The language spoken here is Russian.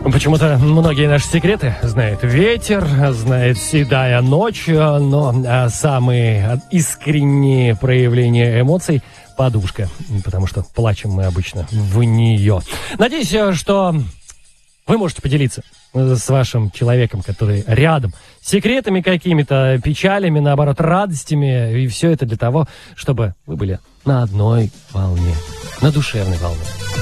Почему-то многие наши секреты знает ветер, знает седая ночь, но самые искренние проявления эмоций — подушка, потому что плачем мы обычно в нее. Надеюсь, что вы можете поделиться с вашим человеком, который рядом, секретами какими-то, печалями, наоборот, радостями, и все это для того, чтобы вы были на одной волне, на душевной волне.